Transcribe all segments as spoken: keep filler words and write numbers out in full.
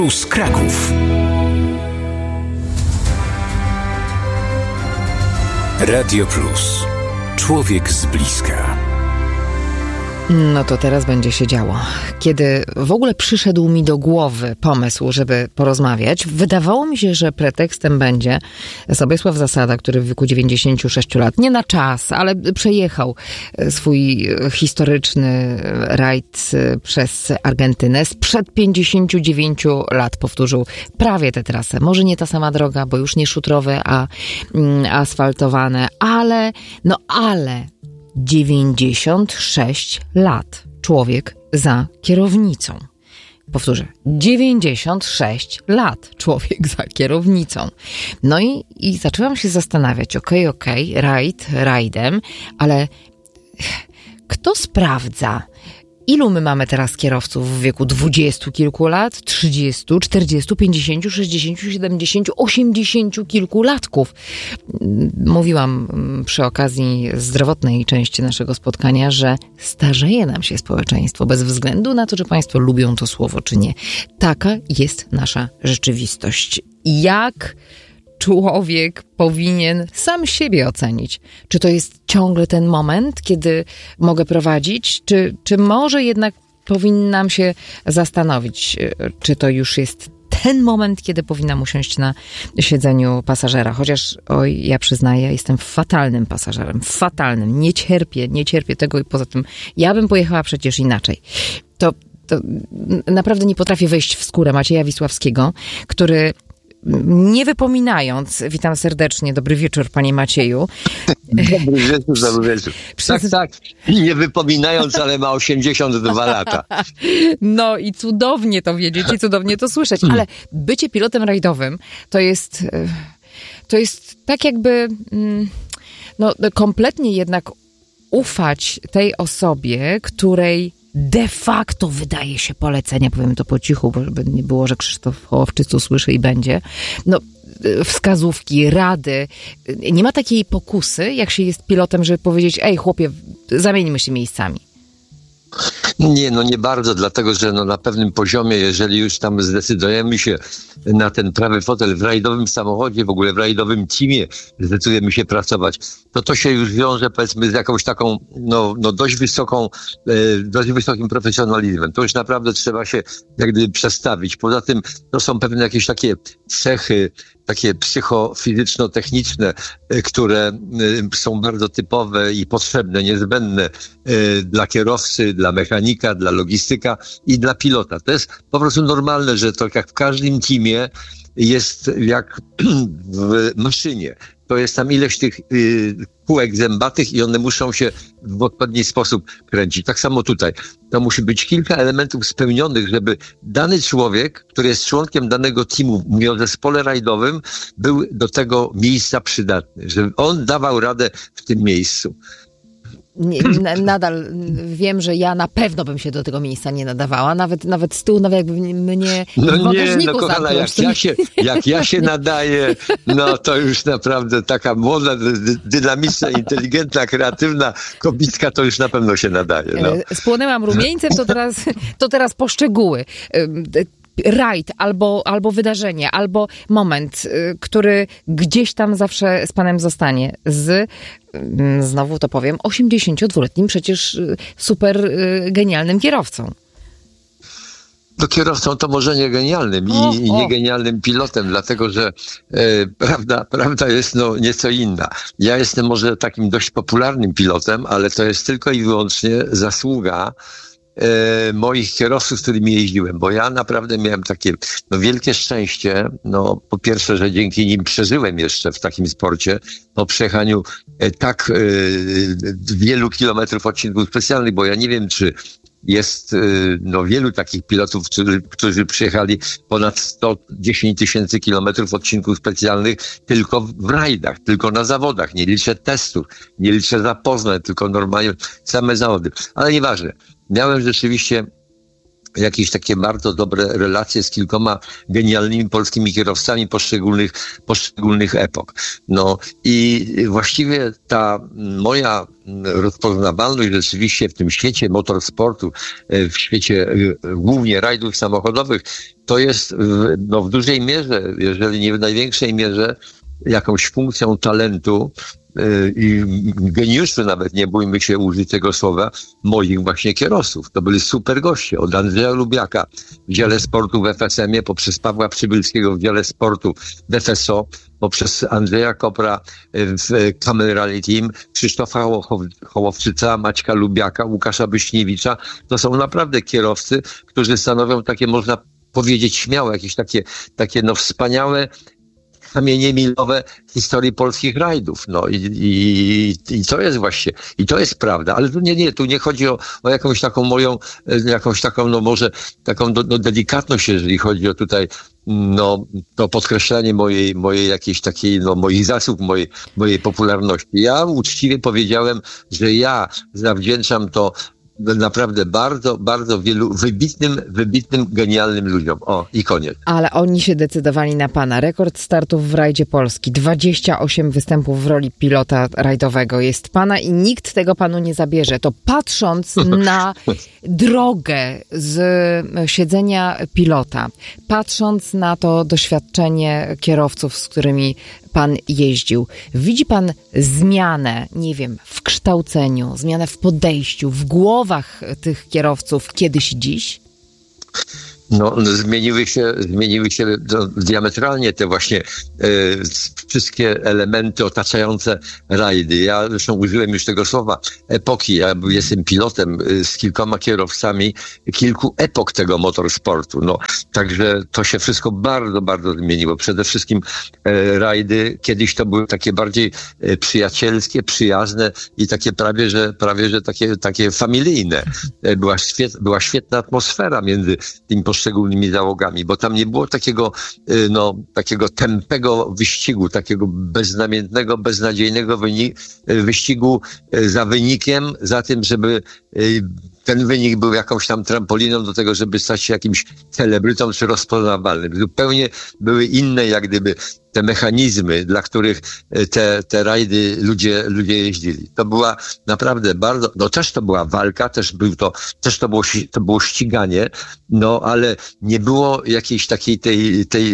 Z Kraków. Radio Plus. Człowiek z bliska. No to teraz będzie się działo. Kiedy w ogóle przyszedł mi do głowy pomysł, żeby porozmawiać, wydawało mi się, że pretekstem będzie Sobiesław Zasada, który w wieku dziewięćdziesięciu sześciu lat, nie na czas, ale przejechał swój historyczny rajd przez Argentynę. Sprzed pięćdziesięciu dziewięciu lat powtórzył prawie tę trasę. Może nie ta sama droga, bo już nie szutrowe, a mm, asfaltowane, ale, no ale... dziewięćdziesiąt sześć lat człowiek za kierownicą. Powtórzę, dziewięćdziesiąt sześć lat człowiek za kierownicą. No i, i zaczęłam się zastanawiać, okej, okay, okej, okay, rajd, rajdem, ale kto sprawdza, ilu my mamy teraz kierowców w wieku dwudziestu kilku lat, trzydziestu, czterdziestu, pięćdziesięciu, sześćdziesięciu, siedemdziesięciu, osiemdziesięciu kilku latków. Mówiłam przy okazji zdrowotnej części naszego spotkania, że starzeje nam się społeczeństwo bez względu na to, czy państwo lubią to słowo, czy nie. Taka jest nasza rzeczywistość. Jak człowiek powinien sam siebie ocenić? Czy to jest ciągle ten moment, kiedy mogę prowadzić? Czy, czy może jednak powinnam się zastanowić, czy to już jest ten moment, kiedy powinnam usiąść na siedzeniu pasażera? Chociaż, oj, ja przyznaję, jestem fatalnym pasażerem. Fatalnym. Nie cierpię, nie cierpię tego i poza tym ja bym pojechała przecież inaczej. To, to naprawdę nie potrafię wejść w skórę Macieja Wisławskiego, który... Nie wypominając, witam serdecznie, dobry wieczór panie Macieju. Dobry wieczór, dobry wieczór. Tak, tak, nie wypominając, ale ma osiemdziesiąt dwa lata. No i cudownie to wiedzieć i cudownie to słyszeć, ale bycie pilotem rajdowym to jest, to jest tak jakby, no kompletnie jednak ufać tej osobie, której de facto wydaje się polecenia, powiem to po cichu, bo żeby nie było, że Krzysztof Hołowczyc usłyszy i będzie. No, wskazówki, rady. Nie ma takiej pokusy, jak się jest pilotem, żeby powiedzieć, ej chłopie, zamieńmy się miejscami. Nie, no nie bardzo, dlatego że no na pewnym poziomie, jeżeli już tam zdecydujemy się na ten prawy fotel w rajdowym samochodzie, w ogóle w rajdowym teamie zdecydujemy się pracować, to to się już wiąże, powiedzmy, z jakąś taką no, no dość wysoką, e, dość wysokim profesjonalizmem. To już naprawdę trzeba się jak gdyby przestawić. Poza tym to są pewne jakieś takie cechy, takie psychofizyczno-techniczne, które są bardzo typowe i potrzebne, niezbędne dla kierowcy, dla mechanika, dla logistyka i dla pilota. To jest po prostu normalne, że to jak w każdym teamie jest jak w maszynie. To jest tam ileś tych y, kółek zębatych i one muszą się w odpowiedni sposób kręcić. Tak samo tutaj. To musi być kilka elementów spełnionych, żeby dany człowiek, który jest członkiem danego teamu, mówię o zespole rajdowym, był do tego miejsca przydatny. Żeby on dawał radę w tym miejscu. Nie, na, nadal wiem, że ja na pewno bym się do tego miejsca nie nadawała, nawet, nawet z tyłu, nawet jakby mnie no w bagażniku no kochana, zamknąć, jak ja, się, jak ja się nadaję, no to już naprawdę taka młoda, dynamiczna, inteligentna, kreatywna kobitka to już na pewno się nadaje. No. Spłonęłam rumieńcem, to teraz, to teraz poszczegóły. Rajd, albo, albo wydarzenie, albo moment, który gdzieś tam zawsze z panem zostanie. Z, znowu to powiem, osiemdziesięciodwuletnim przecież super genialnym kierowcą. No kierowcą to może nie genialnym i, o, i nie genialnym pilotem, dlatego że e, prawda, prawda jest no nieco inna. Ja jestem może takim dość popularnym pilotem, ale to jest tylko i wyłącznie zasługa E, moich kierowców, z którymi jeździłem, bo ja naprawdę miałem takie no, wielkie szczęście, no po pierwsze, że dzięki nim przeżyłem jeszcze w takim sporcie, po przejechaniu e, tak e, wielu kilometrów odcinków specjalnych, bo ja nie wiem, czy jest no, wielu takich pilotów, którzy, którzy przyjechali ponad sto dziesięć tysięcy kilometrów odcinków specjalnych tylko w rajdach, tylko na zawodach. Nie liczę testów, nie liczę zapoznań, tylko normalnie same zawody. Ale nieważne. Miałem rzeczywiście jakieś takie bardzo dobre relacje z kilkoma genialnymi polskimi kierowcami poszczególnych, poszczególnych epok. No i właściwie ta moja rozpoznawalność rzeczywiście w tym świecie motorsportu, w świecie głównie rajdów samochodowych, to jest w, no, w dużej mierze, jeżeli nie w największej mierze, jakąś funkcją talentu i geniuszu, nawet nie bójmy się użyć tego słowa, moich właśnie kierowców. To byli super goście. Od Andrzeja Lubiaka w dziale sportu w F S M ie, poprzez Pawła Przybylskiego w dziale sportu w F S O, poprzez Andrzeja Kopra w Camel Rally Team, Krzysztofa Hołowczyca, Maćka Lubiaka, Łukasza Byśniewicza. To są naprawdę kierowcy, którzy stanowią takie, można powiedzieć śmiało, jakieś takie, takie no wspaniałe kamienie milowe historii polskich rajdów. No i, i, i to jest właśnie, i to jest prawda, ale tu nie, nie, tu nie chodzi o, o jakąś taką moją, jakąś taką, no może taką no, no, delikatność, jeżeli chodzi o tutaj, no, to podkreślanie mojej, mojej jakiejś takiej, no, moich zasług, mojej, mojej popularności. Ja uczciwie powiedziałem, że ja zawdzięczam to naprawdę bardzo, bardzo wielu wybitnym, wybitnym, genialnym ludziom. O, i koniec. Ale oni się decydowali na pana. Rekord startów w rajdzie Polski. dwadzieścia osiem występów w roli pilota rajdowego jest pana i nikt tego panu nie zabierze. To patrząc na drogę z siedzenia pilota, patrząc na to doświadczenie kierowców, z którymi pan jeździł, widzi pan zmianę, nie wiem, w kształceniu, zmianę w podejściu, w głowach tych kierowców kiedyś i dziś? No, zmieniły się, zmieniły się no, diametralnie te właśnie e, wszystkie elementy otaczające rajdy. Ja zresztą użyłem już tego słowa epoki. Ja jestem pilotem e, z kilkoma kierowcami kilku epok tego motorsportu. No, także to się wszystko bardzo, bardzo zmieniło. Przede wszystkim e, rajdy kiedyś to były takie bardziej e, przyjacielskie, przyjazne i takie prawie, że prawie, że takie, takie familijne. E, była, świet, była świetna atmosfera między tymi poszczególnymi załogami, bo tam nie było takiego, no, takiego tępego wyścigu, takiego beznamiętnego, beznadziejnego wynik, wyścigu za wynikiem, za tym, żeby ten wynik był jakąś tam trampoliną do tego, żeby stać się jakimś celebrytą czy rozpoznawalnym. Zupełnie były inne, jak gdyby, te mechanizmy, dla których te, te rajdy ludzie, ludzie jeździli. To była naprawdę bardzo, no też to była walka, też był to, też to było, to było ściganie, no ale nie było jakiejś takiej tej, tej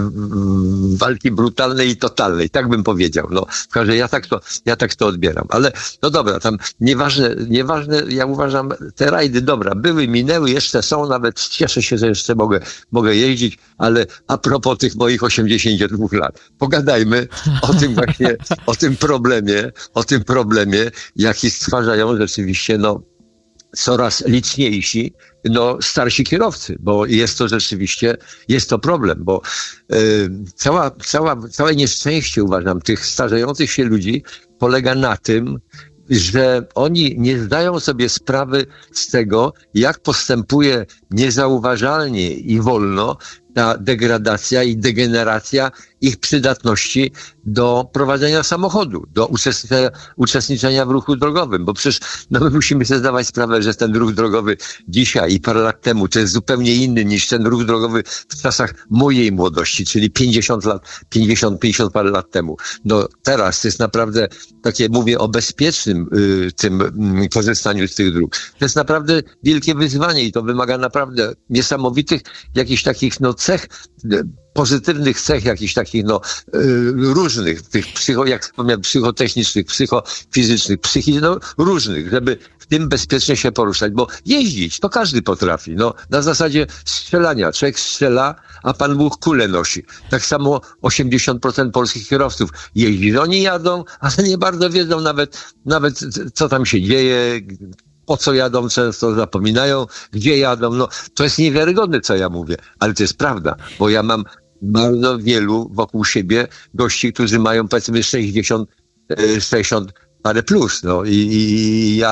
walki brutalnej i totalnej, tak bym powiedział. No, w każdym razie ja tak to, ja tak to odbieram. Ale no dobra, tam nieważne, nieważne, ja uważam, te rajdy, dobra, były, minęły, jeszcze są, nawet cieszę się, że jeszcze mogę, mogę jeździć, ale a propos tych moich osiemdziesięciu dwóch lat, pogadajmy o tym właśnie, o tym problemie, o tym problemie, jaki stwarzają rzeczywiście, no, coraz liczniejsi, no, starsi kierowcy, bo jest to rzeczywiście, jest to problem, bo y, cała, cała, całe nieszczęście, uważam, tych starzejących się ludzi polega na tym, że oni nie zdają sobie sprawy z tego, jak postępuje niezauważalnie i wolno ta degradacja i degeneracja ich przydatności do prowadzenia samochodu, do uczestniczenia, uczestniczenia w ruchu drogowym, bo przecież no my musimy sobie zdawać sprawę, że ten ruch drogowy dzisiaj i parę lat temu to jest zupełnie inny niż ten ruch drogowy w czasach mojej młodości, czyli pięćdziesiąt lat, pięćdziesiąt, pięćdziesiąt parę lat temu. No teraz to jest naprawdę takie, mówię o bezpiecznym y, tym y, korzystaniu z tych dróg. To jest naprawdę wielkie wyzwanie i to wymaga naprawdę niesamowitych jakichś takich no cech, pozytywnych cech jakichś takich, no, y, różnych, tych psycho, jak wspomniałem, psychotechnicznych, psychofizycznych, psychi, no, różnych, żeby w tym bezpiecznie się poruszać, bo jeździć to każdy potrafi, no, na zasadzie strzelania. Człowiek strzela, a Pan Bóg kulę nosi. Tak samo osiemdziesiąt procent polskich kierowców jeździ. Oni jadą, ale nie bardzo wiedzą nawet, nawet co tam się dzieje, po co jadą, często zapominają, gdzie jadą. No, to jest niewiarygodne, co ja mówię, ale to jest prawda, bo ja mam bardzo wielu wokół siebie gości, którzy mają powiedzmy sześćdziesiąt, sześćdziesiąt parę plus, no i, i ja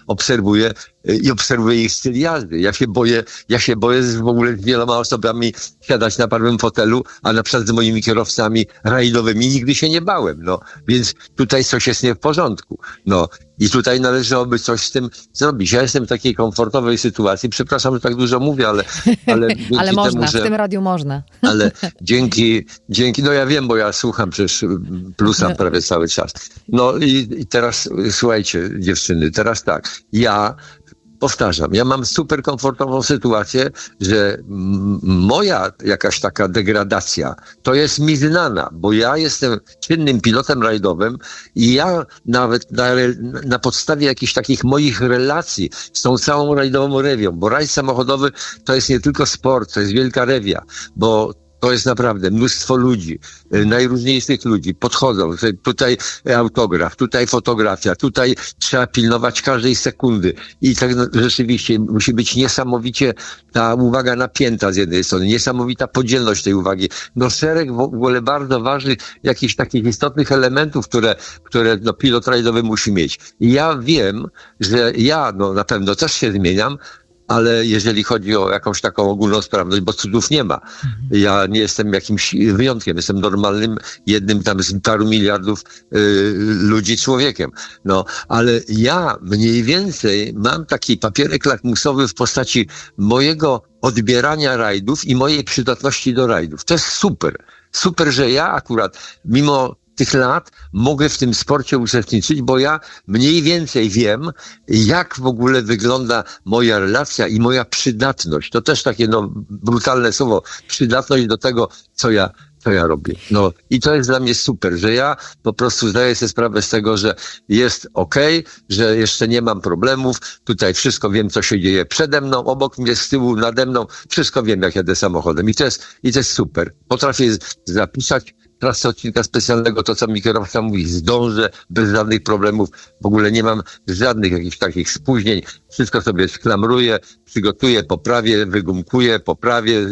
obserwuję i obserwuję ich styl jazdy. Ja się boję, ja się boję w ogóle z wieloma osobami siadać na prawym fotelu, a na przykład z moimi kierowcami rajdowymi nigdy się nie bałem, no. Więc tutaj coś jest nie w porządku, no. I tutaj należałoby coś z tym zrobić. Ja jestem w takiej komfortowej sytuacji, przepraszam, że tak dużo mówię, ale... Ale, ale można, temu, że, w tym radiu można. Ale dzięki, dzięki, no ja wiem, bo ja słucham przecież Plusa prawie cały czas. No i, i teraz, słuchajcie dziewczyny, teraz tak, ja powtarzam, ja mam super komfortową sytuację, że m- moja jakaś taka degradacja to jest mi znana, bo ja jestem czynnym pilotem rajdowym i ja nawet na, na podstawie jakichś takich moich relacji z tą całą rajdową rewią, bo rajd samochodowy to jest nie tylko sport, to jest wielka rewia, bo to jest naprawdę mnóstwo ludzi, najróżniejszych ludzi, podchodzą, tutaj autograf, tutaj fotografia, tutaj trzeba pilnować każdej sekundy i tak no, rzeczywiście musi być niesamowicie ta uwaga napięta z jednej strony, niesamowita podzielność tej uwagi, no szereg w ogóle bardzo ważnych, jakichś takich istotnych elementów, które, które no, pilot rajdowy musi mieć. I ja wiem, że ja no, na pewno też się zmieniam, ale jeżeli chodzi o jakąś taką ogólną sprawność, bo cudów nie ma. Ja nie jestem jakimś wyjątkiem, jestem normalnym, jednym tam z paru miliardów y, ludzi człowiekiem. No, ale ja mniej więcej mam taki papierek lakmusowy w postaci mojego odbierania rajdów i mojej przydatności do rajdów. To jest super. Super, że ja akurat, mimo tych lat mogę w tym sporcie uczestniczyć, bo ja mniej więcej wiem, jak w ogóle wygląda moja relacja i moja przydatność. To też takie no, brutalne słowo. Przydatność do tego, co ja, co ja robię. No i to jest dla mnie super, że ja po prostu zdaję sobie sprawę z tego, że jest okej, okay, że jeszcze nie mam problemów. Tutaj wszystko wiem, co się dzieje przede mną, obok mnie, z tyłu, nade mną. Wszystko wiem, jak jadę samochodem. I to jest, i to jest super. Potrafię zapisać trasę odcinka specjalnego, to co mi kierowca mówi, zdążę bez żadnych problemów, w ogóle nie mam żadnych jakichś takich spóźnień, wszystko sobie sklamruję, przygotuję, poprawię, wygumkuję, poprawię,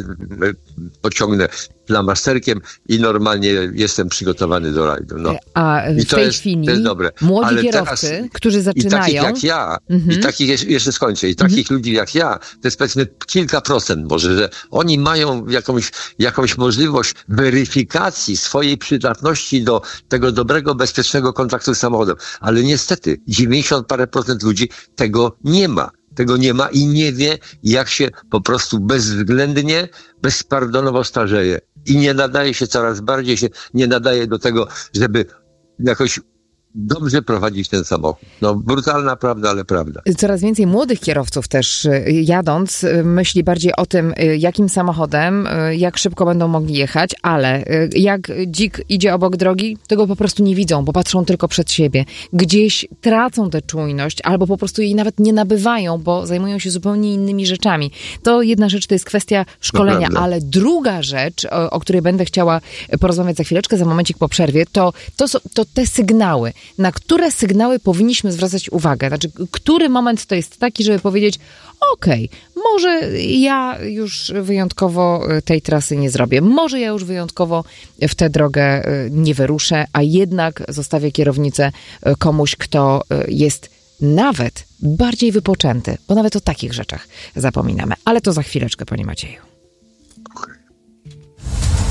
pociągnę flamasterkiem i normalnie jestem przygotowany do rajdu. No. A w I to tej jest, chwili to jest dobre. młodzi Ale kierowcy, teraz, którzy zaczynają... I takich jak ja, mhm. i takich, jeszcze skończę, i takich mhm. ludzi jak ja, to jest powiedzmy kilka procent może, że oni mają jakąś, jakąś możliwość weryfikacji swojej przydatności do tego dobrego, bezpiecznego kontaktu z samochodem. Ale niestety dziewięćdziesiąt parę procent ludzi tego nie ma. Tego nie ma i nie wie, jak się po prostu bezwzględnie, bezpardonowo starzeje. I nie nadaje się, coraz bardziej się nie nadaje do tego, żeby jakoś dobrze prowadzić ten samochód. No, brutalna prawda, ale prawda. Coraz więcej młodych kierowców też jadąc myśli bardziej o tym, jakim samochodem, jak szybko będą mogli jechać, ale jak dzik idzie obok drogi, tego po prostu nie widzą, bo patrzą tylko przed siebie. Gdzieś tracą tę czujność, albo po prostu jej nawet nie nabywają, bo zajmują się zupełnie innymi rzeczami. To jedna rzecz to jest kwestia szkolenia, ale druga rzecz, o, o której będę chciała porozmawiać za chwileczkę, za momencik po przerwie, to, to, to te sygnały. Na które sygnały powinniśmy zwracać uwagę? Znaczy, który moment to jest taki, żeby powiedzieć, okej, okay, może ja już wyjątkowo tej trasy nie zrobię, może ja już wyjątkowo w tę drogę nie wyruszę, a jednak zostawię kierownicę komuś, kto jest nawet bardziej wypoczęty, bo nawet o takich rzeczach zapominamy. Ale to za chwileczkę, panie Macieju.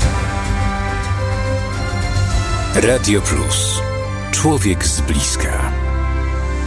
Radio Plus. Człowiek z bliska.